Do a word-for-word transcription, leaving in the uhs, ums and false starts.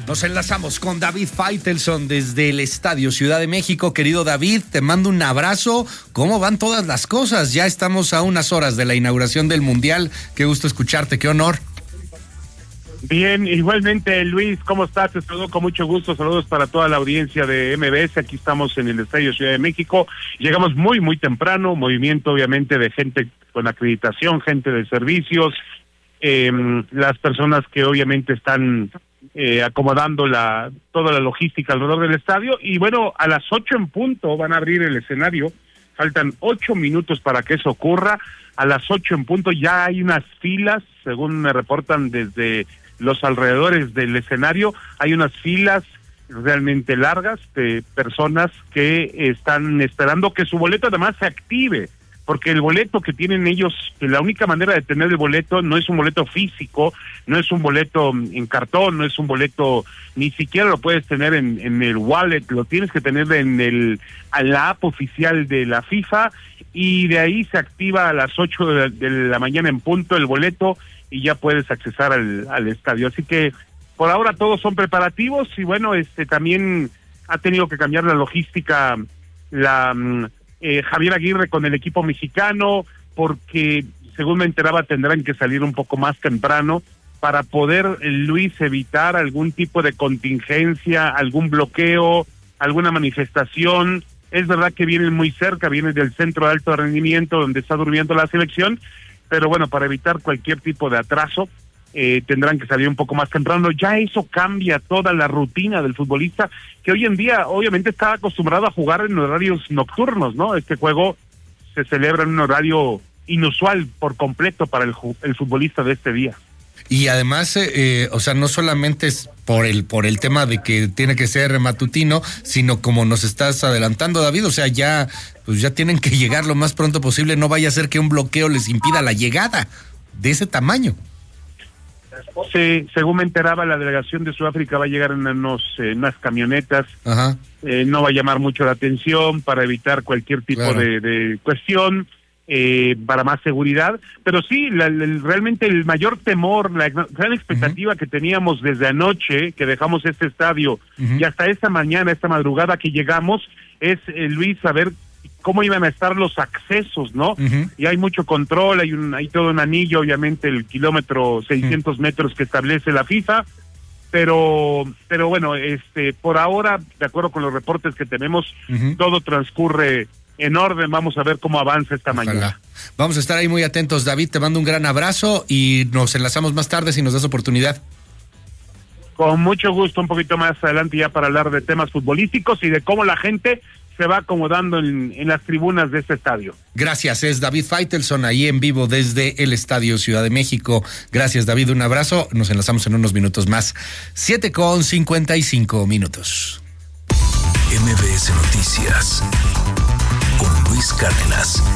Nos enlazamos con David Faitelson desde el Estadio Ciudad de México. Querido David, te mando un abrazo. ¿Cómo van todas las cosas? Ya estamos a unas horas de la inauguración del Mundial. Qué gusto escucharte, qué honor. Bien, igualmente Luis, ¿cómo estás? Te saludo con mucho gusto, saludos para toda la audiencia de M B S, aquí estamos en el Estadio Ciudad de México, llegamos muy muy temprano, movimiento obviamente de gente con acreditación, gente de servicios, eh, las personas que obviamente están eh, acomodando la toda la logística alrededor del estadio, y bueno, a las ocho en punto van a abrir el escenario, faltan ocho minutos para que eso ocurra, a las ocho en punto ya hay unas filas, según me reportan desde los alrededores del escenario, hay unas filas realmente largas de personas que están esperando que su boleto además se active, porque el boleto que tienen ellos, la única manera de tener el boleto no es un boleto físico, no es un boleto en cartón, no es un boleto, ni siquiera lo puedes tener en, en el wallet, lo tienes que tener en el en la app oficial de la FIFA, y de ahí se activa a las ocho de la, de la mañana en punto el boleto, y ya puedes accesar al, al estadio. Así que por ahora todos son preparativos, y bueno, este también ha tenido que cambiar la logística la eh, Javier Aguirre con el equipo mexicano, porque según me enteraba tendrán que salir un poco más temprano para poder, eh, Luis, evitar algún tipo de contingencia, algún bloqueo, alguna manifestación. Es verdad que vienen muy cerca, vienen del centro de alto rendimiento donde está durmiendo la selección, pero bueno, para evitar cualquier tipo de atraso, eh, tendrán que salir un poco más temprano. Ya eso cambia toda la rutina del futbolista, que hoy en día obviamente está acostumbrado a jugar en horarios nocturnos, ¿no? Este juego se celebra en un horario inusual por completo para el, el futbolista de este día. Y además, eh, eh, o sea, no solamente es por el por el tema de que tiene que ser matutino, sino como nos estás adelantando, David, o sea, ya pues ya tienen que llegar lo más pronto posible, no vaya a ser que un bloqueo les impida la llegada de ese tamaño. Sí, según me enteraba, la delegación de Sudáfrica va a llegar en unos, eh, unas camionetas. Ajá. Eh, no va a llamar mucho la atención para evitar cualquier tipo claro. de, de cuestión. Eh, para más seguridad, pero sí, la, la, realmente el mayor temor, la gran expectativa uh-huh. que teníamos desde anoche, que dejamos este estadio, uh-huh. y hasta esta mañana, esta madrugada que llegamos, es, eh, Luis, saber cómo iban a estar los accesos, ¿no? Uh-huh. Y hay mucho control, hay un hay todo un anillo, obviamente el kilómetro seiscientos uh-huh. metros que establece la FIFA, pero pero bueno, este por ahora, de acuerdo con los reportes que tenemos, uh-huh. todo transcurre en orden. Vamos a ver cómo avanza esta Ojalá. mañana. Vamos a estar ahí muy atentos, David, te mando un gran abrazo y nos enlazamos más tarde si nos das oportunidad. Con mucho gusto, un poquito más adelante ya para hablar de temas futbolísticos y de cómo la gente se va acomodando en, en las tribunas de este estadio. Gracias, es David Faitelson ahí en vivo desde el Estadio Ciudad de México. Gracias, David, un abrazo, nos enlazamos en unos minutos más. siete con cincuenta y cinco minutos. M B S Noticias con Luis Cárdenas.